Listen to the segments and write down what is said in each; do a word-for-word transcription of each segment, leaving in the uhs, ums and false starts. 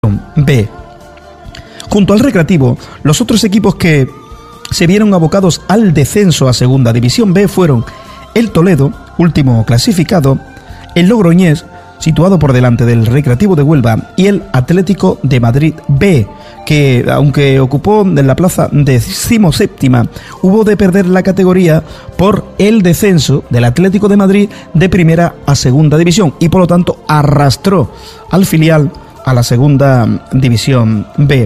B. Junto al Recreativo, los otros equipos que se vieron abocados al descenso a Segunda División B fueron el Toledo, último clasificado, el Logroñés, situado por delante del Recreativo de Huelva, y el Atlético de Madrid B, que aunque ocupó la plaza decimoséptima, hubo de perder la categoría por el descenso del Atlético de Madrid de primera a Segunda División y por lo tanto arrastró al filial a la Segunda División B.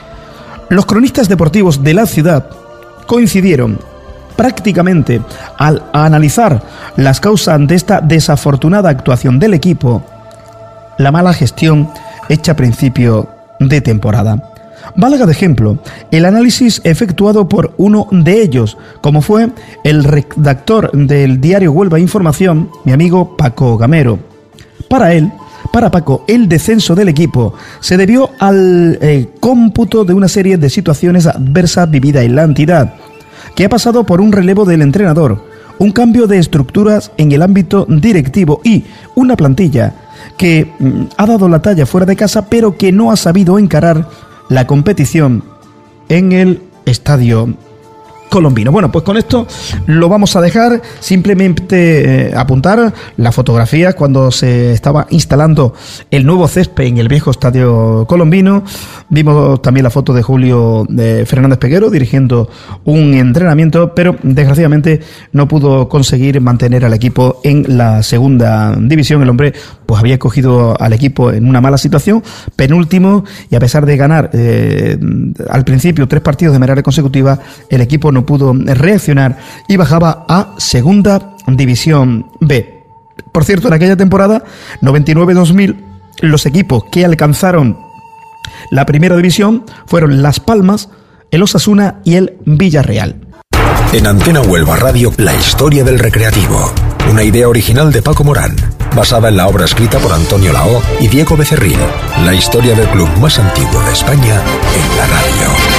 Los cronistas deportivos de la ciudad coincidieron prácticamente al analizar las causas de esta desafortunada actuación del equipo, la mala gestión hecha a principio de temporada. Valga de ejemplo el análisis efectuado por uno de ellos, como fue el redactor del diario Huelva Información, mi amigo Paco Gamero. Para él, Para Paco, el descenso del equipo se debió al eh, cómputo de una serie de situaciones adversas vividas en la entidad, que ha pasado por un relevo del entrenador, un cambio de estructuras en el ámbito directivo y una plantilla que mm, ha dado la talla fuera de casa, pero que no ha sabido encarar la competición en el estadio colombino. Bueno, pues con esto lo vamos a dejar. Simplemente eh, apuntar las fotografías cuando se estaba instalando el nuevo césped en el viejo estadio colombino. Vimos también la foto de Julio de Fernández Peguero dirigiendo un entrenamiento, pero desgraciadamente no pudo conseguir mantener al equipo en la segunda división. El hombre pues había cogido al equipo en una mala situación, penúltimo, y a pesar de ganar eh, al principio tres partidos de manera consecutiva, el equipo no pudo reaccionar y bajaba a Segunda División B. Por cierto, en aquella temporada noventa y nueve dos mil, los equipos que alcanzaron la primera división fueron Las Palmas, el Osasuna y el Villarreal. En Antena Huelva Radio, la historia del Recreativo. Una idea original de Paco Morán, basada en la obra escrita por Antonio Lao y Diego Becerril. La historia del club más antiguo de España en la radio.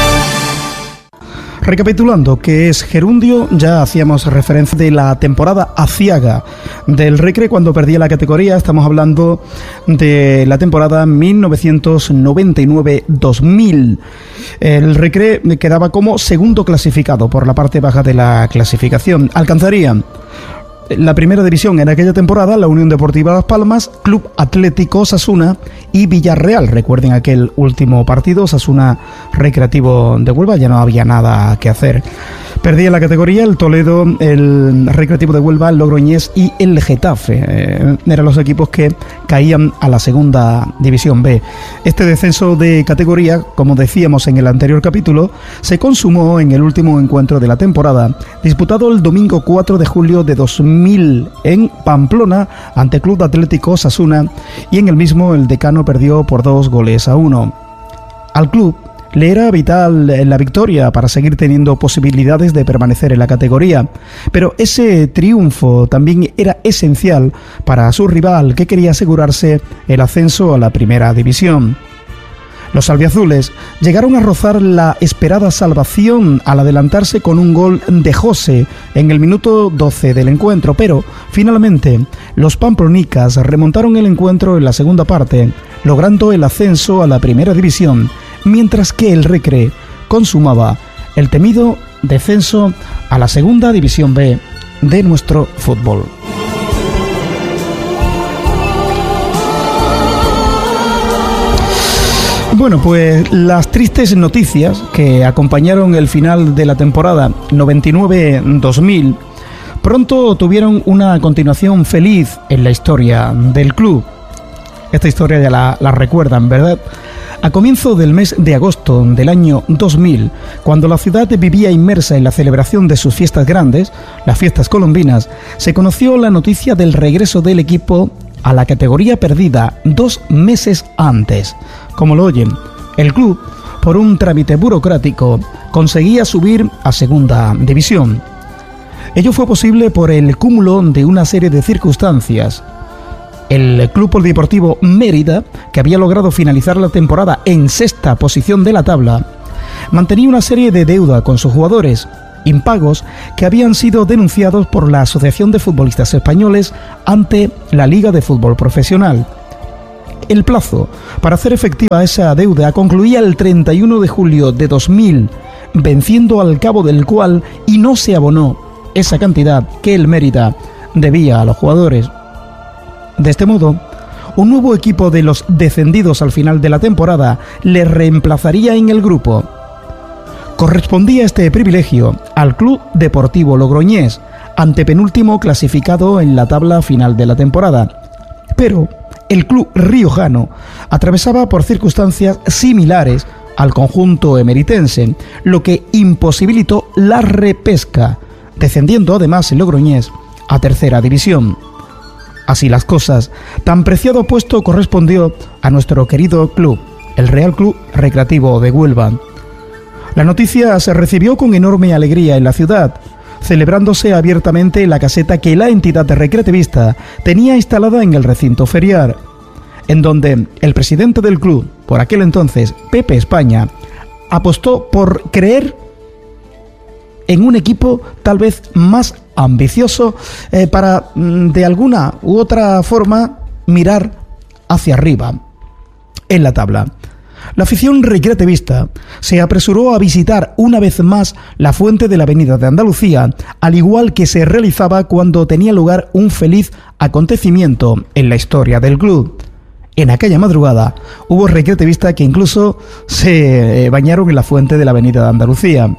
Recapitulando, ¿qué es Gerundio? Ya hacíamos referencia de la temporada aciaga del Recre cuando perdía la categoría. Estamos hablando de la temporada mil novecientos noventa y nueve dos mil. El Recre quedaba como segundo clasificado por la parte baja de la clasificación. Alcanzarían la primera división en aquella temporada la Unión Deportiva Las Palmas, Club Atlético Osasuna y Villarreal. Recuerden aquel último partido, Osasuna Recreativo de Huelva, ya no había nada que hacer. Perdía la categoría el Toledo, el Recreativo de Huelva, el Logroñés y el Getafe. Eh, eran los equipos que caían a la Segunda División B. Este descenso de categoría, como decíamos en el anterior capítulo, se consumó en el último encuentro de la temporada, disputado el domingo cuatro de julio de dos mil en Pamplona ante Club Atlético Osasuna, y en el mismo el decano perdió por dos goles a uno. Al club le era vital la victoria para seguir teniendo posibilidades de permanecer en la categoría, pero ese triunfo también era esencial para su rival, que quería asegurarse el ascenso a la primera división. Los albiazules llegaron a rozar la esperada salvación al adelantarse con un gol de José en el minuto doce del encuentro, pero finalmente los pamplonicas remontaron el encuentro en la segunda parte, logrando el ascenso a la primera división, mientras que el Recre consumaba el temido descenso a la Segunda División B de nuestro fútbol. Bueno, pues las tristes noticias que acompañaron el final de la temporada noventa y nueve dos mil pronto tuvieron una continuación feliz en la historia del club. Esta historia ya la, la recuerdan, ¿verdad? A comienzo del mes de agosto del año dos mil, cuando la ciudad vivía inmersa en la celebración de sus fiestas grandes, las fiestas colombinas, se conoció la noticia del regreso del equipo a la categoría perdida dos meses antes. Como lo oyen, el club, por un trámite burocrático, conseguía subir a Segunda División. Ello fue posible por el cúmulo de una serie de circunstancias. El Club Polideportivo Mérida, que había logrado finalizar la temporada en sexta posición de la tabla, mantenía una serie de deuda con sus jugadores, impagos que habían sido denunciados por la Asociación de Futbolistas Españoles ante la Liga de Fútbol Profesional. El plazo para hacer efectiva esa deuda concluía el treinta y uno de julio de dos mil, venciendo al cabo del cual y no se abonó esa cantidad que el Mérida debía a los jugadores. De este modo, un nuevo equipo de los descendidos al final de la temporada le reemplazaría en el grupo. Correspondía este privilegio al Club Deportivo Logroñés, antepenúltimo clasificado en la tabla final de la temporada. Pero el club riojano atravesaba por circunstancias similares al conjunto emeritense, lo que imposibilitó la repesca, descendiendo además el Logroñés a tercera división. Así las cosas, tan preciado puesto correspondió a nuestro querido club, el Real Club Recreativo de Huelva. La noticia se recibió con enorme alegría en la ciudad, celebrándose abiertamente la caseta que la entidad recreativista tenía instalada en el recinto ferial, en donde el presidente del club, por aquel entonces Pepe España, apostó por creer en un equipo tal vez más ambicioso eh, para, de alguna u otra forma, mirar hacia arriba en la tabla. La afición recreativista se apresuró a visitar una vez más la fuente de la Avenida de Andalucía, al igual que se realizaba cuando tenía lugar un feliz acontecimiento en la historia del club. En aquella madrugada hubo recreativistas que incluso se bañaron en la fuente de la Avenida de Andalucía.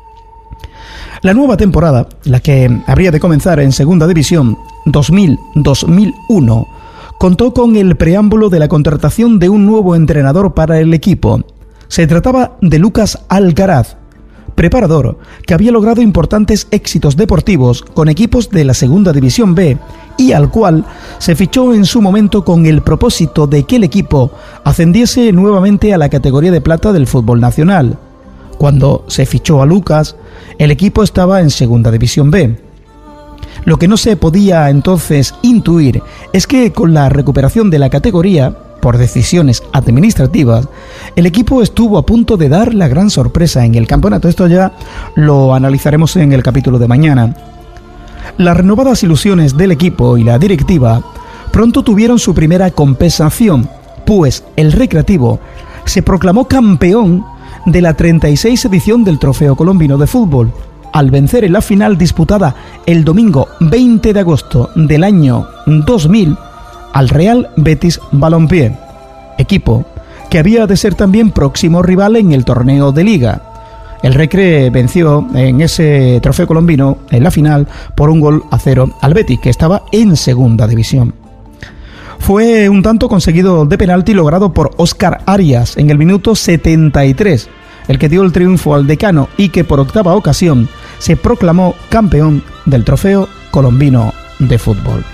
La nueva temporada, la que habría de comenzar en Segunda División dos mil dos mil uno, contó con el preámbulo de la contratación de un nuevo entrenador para el equipo. Se trataba de Lucas Alcaraz, preparador que había logrado importantes éxitos deportivos con equipos de la Segunda División B y al cual se fichó en su momento con el propósito de que el equipo ascendiese nuevamente a la categoría de plata del fútbol nacional. Cuando se fichó a Lucas, el equipo estaba en Segunda División B. Lo que no se podía entonces intuir es que con la recuperación de la categoría, por decisiones administrativas, el equipo estuvo a punto de dar la gran sorpresa en el campeonato. Esto ya lo analizaremos en el capítulo de mañana. Las renovadas ilusiones del equipo y la directiva pronto tuvieron su primera compensación, pues el Recreativo se proclamó campeón de la treinta y seis edición del Trofeo Colombino de Fútbol, al vencer en la final disputada el domingo veinte de agosto del año dos mil al Real Betis Balompié, equipo que había de ser también próximo rival en el torneo de Liga. El Recre venció en ese Trofeo Colombino en la final por un gol a cero al Betis, que estaba en Segunda División. Fue un tanto conseguido de penalti logrado por Óscar Arias en el minuto setenta y tres, el que dio el triunfo al decano y que por octava ocasión se proclamó campeón del Trofeo Colombino de Fútbol.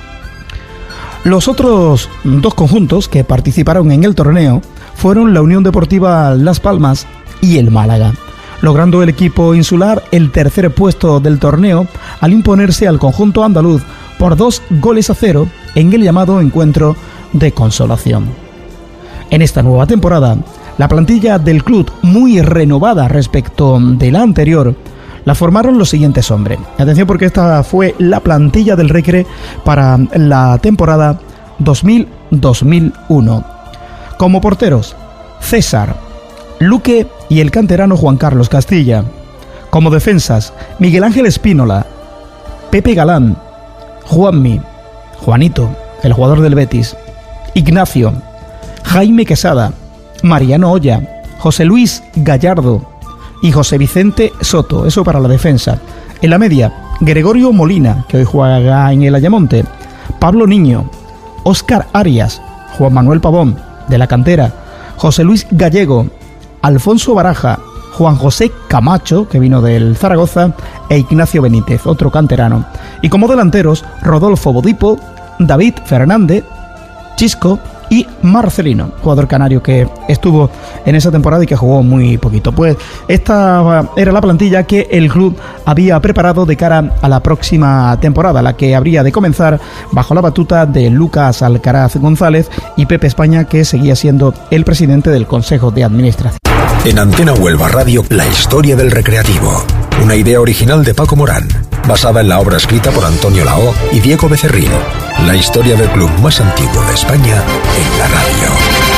Los otros dos conjuntos que participaron en el torneo fueron la Unión Deportiva Las Palmas y el Málaga, logrando el equipo insular el tercer puesto del torneo al imponerse al conjunto andaluz por dos goles a cero en el llamado encuentro de consolación. En esta nueva temporada, la plantilla del club, muy renovada respecto de la anterior, la formaron los siguientes hombres. Atención, porque esta fue la plantilla del Recre para la temporada dos mil dos mil uno. Como porteros, César, Luque y el canterano Juan Carlos Castilla. Como defensas, Miguel Ángel Espínola, Pepe Galán, Juanmi, Juanito, el jugador del Betis, Ignacio, Jaime Quesada, Mariano Olla, José Luis Gallardo y José Vicente Soto, eso para la defensa. En la media, Gregorio Molina, que hoy juega en el Ayamonte, Pablo Niño, Óscar Arias, Juan Manuel Pavón, de la cantera, José Luis Gallego, Alfonso Baraja, Juan José Camacho, que vino del Zaragoza, e Ignacio Benítez, otro canterano. Y como delanteros, Rodolfo Bodipo, David Fernández, Chisco y Marcelino, jugador canario que estuvo en esa temporada y que jugó muy poquito. Pues esta era la plantilla que el club había preparado de cara a la próxima temporada, la que habría de comenzar bajo la batuta de Lucas Alcaraz González y Pepe España, que seguía siendo el presidente del Consejo de Administración. En Antena Huelva Radio, la historia del Recreativo. una idea original de Paco Morán, basada en la obra escrita por Antonio Lao y Diego Becerril. La historia del club más antiguo de España en la radio.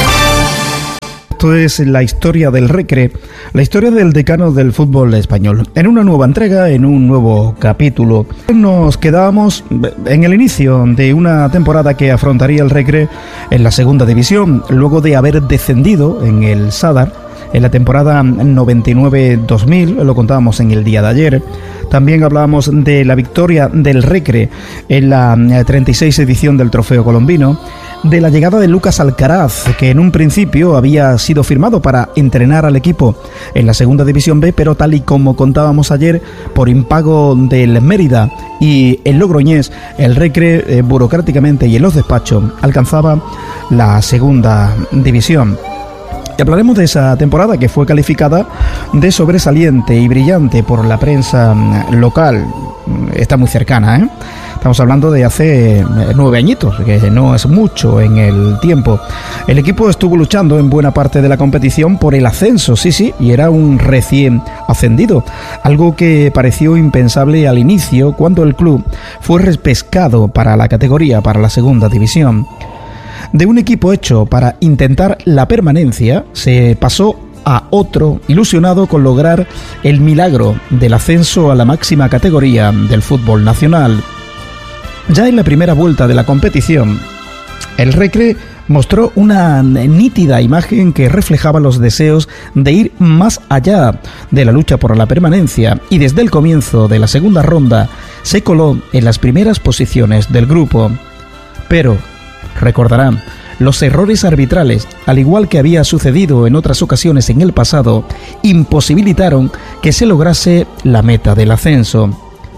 Esto es la historia del Recre, la historia del decano del fútbol español. En una nueva entrega, en un nuevo capítulo, nos quedábamos en el inicio de una temporada que afrontaría el Recre en la segunda división, luego de haber descendido en el Sadar en la temporada noventa y nueve dos mil, lo contábamos en el día de ayer. También hablábamos de la victoria del Recre en la treinta y seis edición del Trofeo Colombino, de la llegada de Lucas Alcaraz, que en un principio había sido firmado para entrenar al equipo en la segunda división B, pero tal y como contábamos ayer, por impago del Mérida y el Logroñés, el Recre eh, burocráticamente y en los despachos alcanzaba la segunda división. Y hablaremos de esa temporada que fue calificada de sobresaliente y brillante por la prensa local. Está muy cercana, ¿eh? Estamos hablando de hace nueve añitos, que no es mucho en el tiempo. El equipo estuvo luchando en buena parte de la competición por el ascenso, sí, sí, y era un recién ascendido, algo que pareció impensable al inicio cuando el club fue repescado para la categoría, para la segunda división. De un equipo hecho para intentar la permanencia, se pasó a otro ilusionado con lograr el milagro del ascenso a la máxima categoría del fútbol nacional. Ya en la primera vuelta de la competición, el Recre mostró una nítida imagen que reflejaba los deseos de ir más allá de la lucha por la permanencia, y desde el comienzo de la segunda ronda se coló en las primeras posiciones del grupo. Pero, recordarán, los errores arbitrales, al igual que había sucedido en otras ocasiones en el pasado, imposibilitaron que se lograse la meta del ascenso.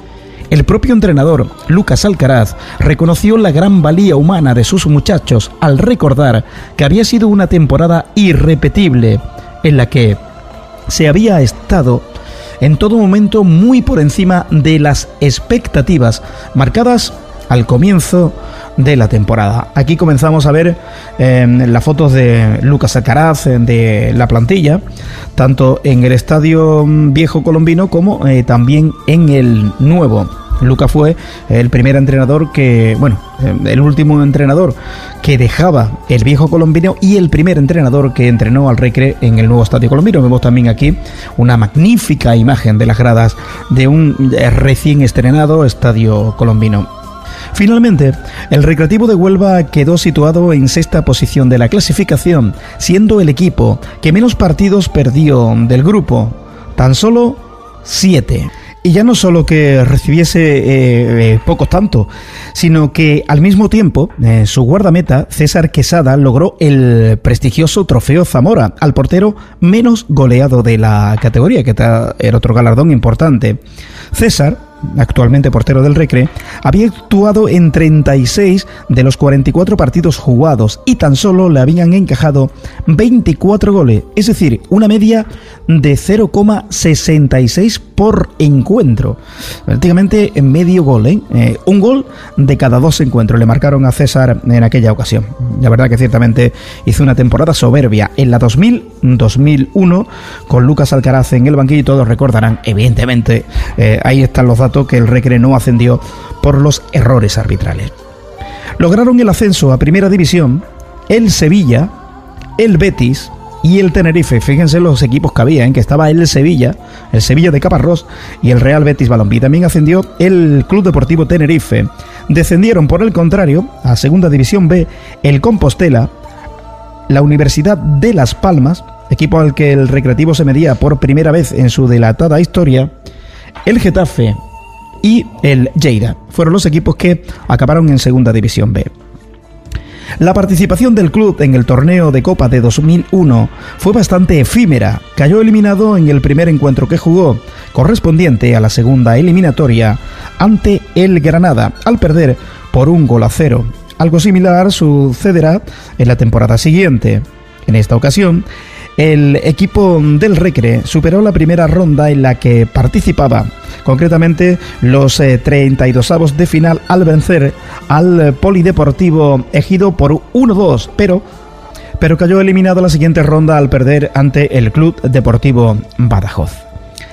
El propio entrenador, Lucas Alcaraz, reconoció la gran valía humana de sus muchachos al recordar que había sido una temporada irrepetible en la que se había estado en todo momento muy por encima de las expectativas marcadas al comienzo de la temporada. Aquí comenzamos a ver eh, las fotos de Lucas Alcaraz, de la plantilla, tanto en el estadio viejo colombino como eh, también en el nuevo. Lucas fue el primer entrenador que, bueno, el último entrenador que dejaba el viejo colombino y el primer entrenador que entrenó al Recre en el nuevo estadio colombino. Vemos también aquí una magnífica imagen de las gradas de un recién estrenado estadio colombino. Finalmente, el Recreativo de Huelva quedó situado en sexta posición de la clasificación, siendo el equipo que menos partidos perdió del grupo, tan solo siete. Y ya no solo que recibiese eh, eh, pocos tantos, sino que al mismo tiempo eh, su guardameta, César Quesada, logró el prestigioso Trofeo Zamora, al portero menos goleado de la categoría, que era otro galardón importante. César, actualmente portero del Recre, había actuado en treinta y seis de los cuarenta y cuatro partidos jugados y tan solo le habían encajado veinticuatro goles, es decir, una media de cero coma sesenta y seis por encuentro. Prácticamente en medio gol, ¿eh? Eh, un gol de cada dos encuentros le marcaron a César en aquella ocasión. La verdad que ciertamente hizo una temporada soberbia en la dos mil dos mil uno con Lucas Alcaraz en el banquillo, y todos recordarán, evidentemente, eh, ahí están los datos, que el Recre no ascendió por los errores arbitrales. Lograron el ascenso a Primera División el Sevilla, el Betis y el Tenerife. Fíjense los equipos que había, en que estaba el Sevilla, el Sevilla de Caparrós y el Real Betis Balompié. También ascendió el Club Deportivo Tenerife. Descendieron, por el contrario, a Segunda División B el Compostela, la Universidad de Las Palmas, equipo al que el Recreativo se medía por primera vez en su dilatada historia, el Getafe y el Lleida. Fueron los equipos que acabaron en Segunda División B. La participación del club en el torneo de Copa de dos mil uno fue bastante efímera. Cayó eliminado en el primer encuentro que jugó, correspondiente a la segunda eliminatoria, ante el Granada, al perder por un gol a cero. Algo similar sucederá en la temporada siguiente. En esta ocasión, el equipo del Recre superó la primera ronda en la que participaba, concretamente los eh, treinta y dos avos de final, al vencer al Polideportivo Ejido por uno dos, pero, pero cayó eliminado la siguiente ronda al perder ante el Club Deportivo Badajoz.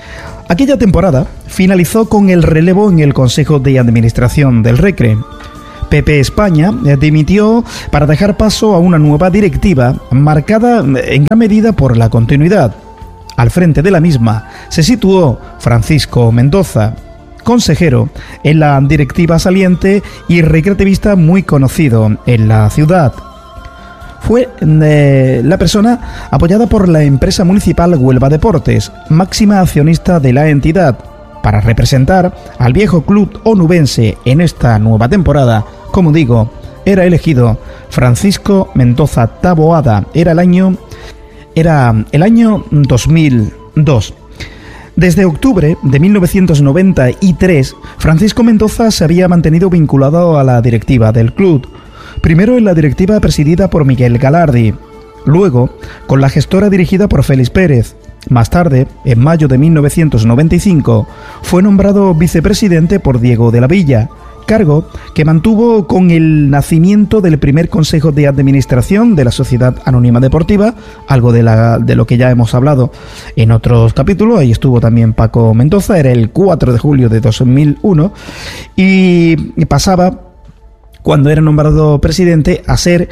Aquella temporada finalizó con el relevo en el Consejo de Administración del Recre. Pepe España dimitió para dejar paso a una nueva directiva marcada en gran medida por la continuidad. Al frente de la misma se situó Francisco Mendoza, consejero en la directiva saliente y recreativista muy conocido en la ciudad. Fue eh, la persona apoyada por la empresa municipal Huelva Deportes, máxima accionista de la entidad, para representar al viejo club onubense en esta nueva temporada. Como digo, era elegido Francisco Mendoza Taboada. Era el año, era el año dos mil dos. Desde octubre de mil novecientos noventa y tres, Francisco Mendoza se había mantenido vinculado a la directiva del club. Primero en la directiva presidida por Miguel Galardi, luego con la gestora dirigida por Félix Pérez. Más tarde, en mayo de mil novecientos noventa y cinco, fue nombrado vicepresidente por Diego de la Villa, cargo que mantuvo con el nacimiento del primer Consejo de Administración de la Sociedad Anónima Deportiva, algo de, la, de lo que ya hemos hablado en otros capítulos. Ahí estuvo también Paco Mendoza, era el cuatro de julio de dos mil uno, y pasaba, cuando era nombrado presidente, a ser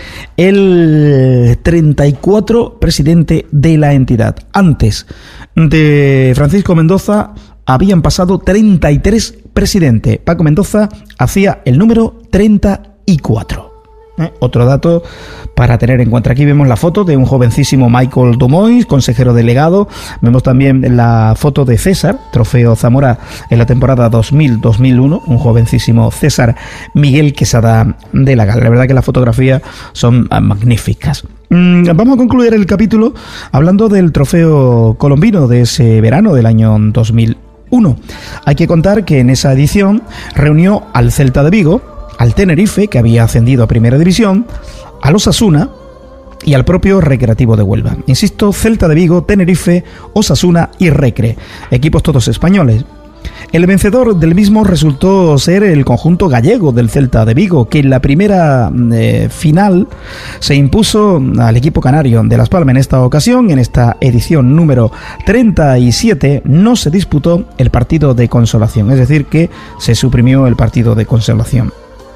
el treinta y cuatro presidente de la entidad. Antes de Francisco Mendoza habían pasado treinta y tres presidentes. Paco Mendoza hacía el número treinta y cuatro. ¿Eh? Otro dato para tener en cuenta. Aquí vemos la foto de un jovencísimo Michael Dumois, consejero delegado. Vemos también la foto de César, trofeo Zamora en la temporada dos mil dos mil uno, un jovencísimo César Miguel Quesada de la Gal. La verdad que las fotografías son magníficas. Mm, vamos a concluir el capítulo hablando del trofeo colombino de ese verano del año dos mil uno. Hay que contar que en esa edición reunió al Celta de Vigo, al Tenerife, que había ascendido a Primera División, al Osasuna y al propio Recreativo de Huelva. Insisto, Celta de Vigo, Tenerife, Osasuna y Recre, equipos todos españoles. El vencedor del mismo resultó ser el conjunto gallego del Celta de Vigo, que en la primera eh, final se impuso al equipo canario de Las Palmas. En esta ocasión, en esta edición número treinta y siete, no se disputó el partido de consolación, es decir, que se suprimió el partido de consolación.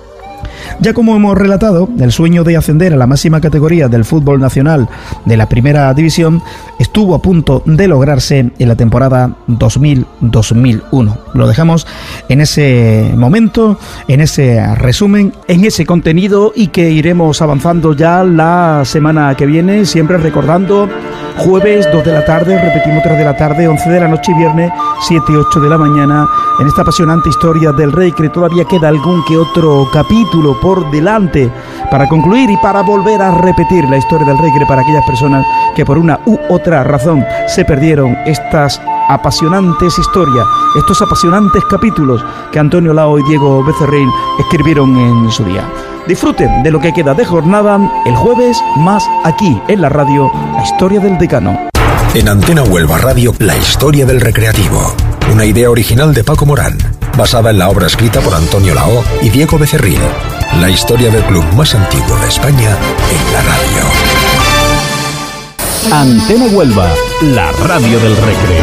Ya como hemos relatado, el sueño de ascender a la máxima categoría del fútbol nacional de la Primera División estuvo a punto de lograrse en la temporada dos mil dos mil uno. Lo dejamos en ese momento, en ese resumen, en ese contenido, y que iremos avanzando ya la semana que viene, siempre recordando jueves dos de la tarde, repetimos tres de la tarde, once de la noche, y viernes siete y ocho de la mañana, en esta apasionante historia del Recre. Todavía queda algún que otro capítulo por delante para concluir y para volver a repetir la historia del Recre para aquellas personas que por una u otra razón se perdieron estas apasionantes historias, estos apasionantes capítulos que Antonio Lao y Diego Becerril escribieron en su día. Disfruten de lo que queda de jornada el jueves, más aquí en la radio, la historia del Decano. En Antena Huelva Radio, la historia del Recreativo. Una idea original de Paco Morán, basada en la obra escrita por Antonio Lao y Diego Becerril. La historia del club más antiguo de España en la radio. Antena Huelva, la radio del Recre.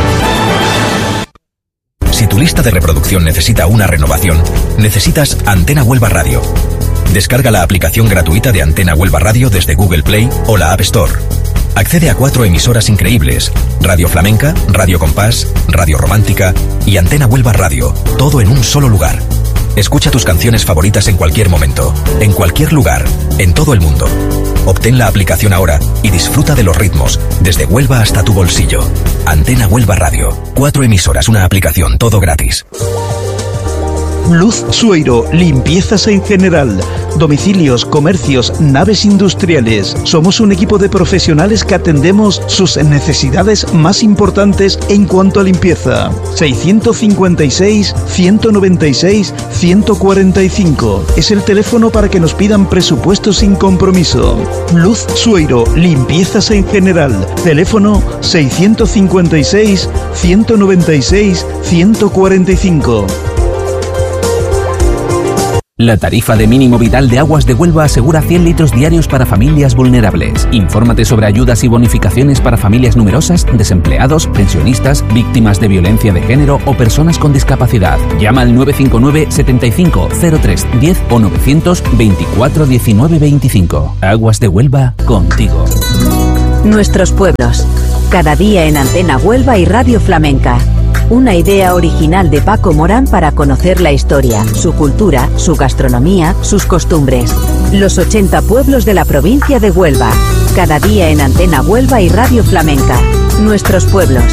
Si tu lista de reproducción necesita una renovación, necesitas Antena Huelva Radio. Descarga la aplicación gratuita de Antena Huelva Radio desde Google Play o la App Store. Accede a cuatro emisoras increíbles: Radio Flamenca, Radio Compás, Radio Romántica y Antena Huelva Radio, todo en un solo lugar. Escucha tus canciones favoritas en cualquier momento, en cualquier lugar, en todo el mundo. Obtén la aplicación ahora y disfruta de los ritmos, desde Huelva hasta tu bolsillo. Antena Huelva Radio. Cuatro emisoras, una aplicación, todo gratis. Luz Sueiro, limpiezas en general, domicilios, comercios, naves industriales. Somos un equipo de profesionales que atendemos sus necesidades más importantes en cuanto a limpieza. seiscientos cincuenta y seis, ciento noventa y seis, ciento cuarenta y cinco. Es el teléfono para que nos pidan presupuestos sin compromiso. Luz Sueiro, limpiezas en general. Teléfono seiscientos cincuenta y seis, ciento noventa y seis, ciento cuarenta y cinco. La tarifa de mínimo vital de Aguas de Huelva asegura cien litros diarios para familias vulnerables. Infórmate sobre ayudas y bonificaciones para familias numerosas, desempleados, pensionistas, víctimas de violencia de género o personas con discapacidad. Llama al nueve cinco nueve, setenta y cinco, cero tres, diez o novecientos veinticuatro diecinueve veinticinco. Aguas de Huelva, contigo. Nuestros pueblos. Cada día en Antena Huelva y Radio Flamenca. Una idea original de Paco Morán para conocer la historia, su cultura, su gastronomía, sus costumbres. Los ochenta pueblos de la provincia de Huelva. Cada día en Antena Huelva y Radio Flamenca. Nuestros pueblos.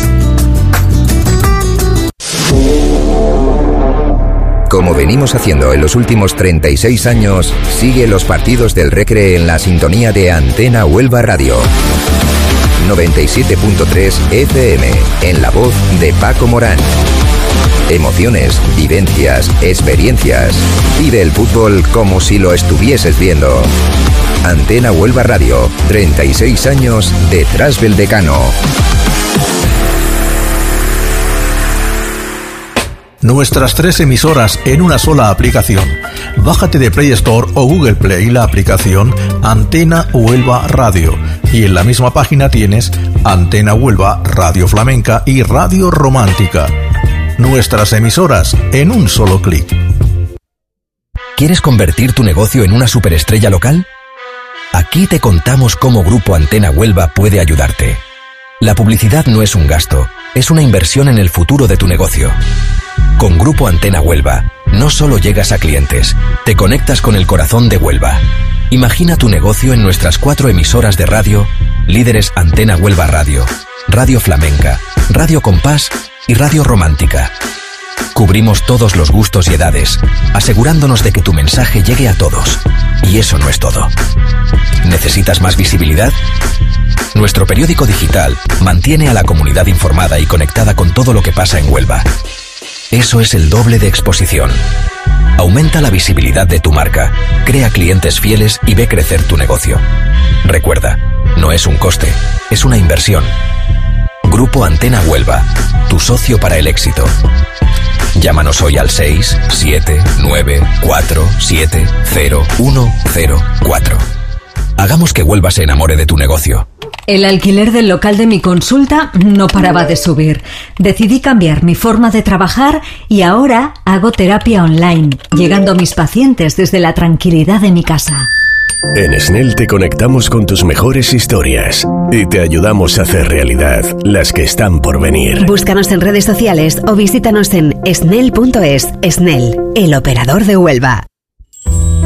Como venimos haciendo en los últimos treinta y seis años, sigue los partidos del Recre en la sintonía de Antena Huelva Radio. noventa y siete punto tres F M, en la voz de Paco Morán. Emociones, vivencias, experiencias. Vive el fútbol como si lo estuvieses viendo. Antena Huelva Radio, treinta y seis años detrás del decano. Nuestras tres emisoras en una sola aplicación. Bájate de Play Store o Google Play la aplicación Antena Huelva Radio y en la misma página tienes Antena Huelva, Radio Flamenca y Radio Romántica. Nuestras emisoras en un solo clic. ¿Quieres convertir tu negocio en una superestrella local? Aquí te contamos cómo Grupo Antena Huelva puede ayudarte. La publicidad no es un gasto, es una inversión en el futuro de tu negocio. Con Grupo Antena Huelva, no solo llegas a clientes, te conectas con el corazón de Huelva. Imagina tu negocio en nuestras cuatro emisoras de radio, líderes Antena Huelva Radio, Radio Flamenca, Radio Compás y Radio Romántica. Cubrimos todos los gustos y edades, asegurándonos de que tu mensaje llegue a todos. Y eso no es todo. ¿Necesitas más visibilidad? Nuestro periódico digital mantiene a la comunidad informada y conectada con todo lo que pasa en Huelva. Eso es el doble de exposición. Aumenta la visibilidad de tu marca, crea clientes fieles y ve crecer tu negocio. Recuerda, no es un coste, es una inversión. Grupo Antena Huelva, tu socio para el éxito. Llámanos hoy al seis siete nueve cuatro siete cero uno cero cuatro. Hagamos que Huelva se enamore de tu negocio. El alquiler del local de mi consulta no paraba de subir. Decidí cambiar mi forma de trabajar y ahora hago terapia online, llegando a mis pacientes desde la tranquilidad de mi casa. En Snell te conectamos con tus mejores historias y te ayudamos a hacer realidad las que están por venir. Búscanos en redes sociales o visítanos en snell punto es. Snell, el operador de Huelva.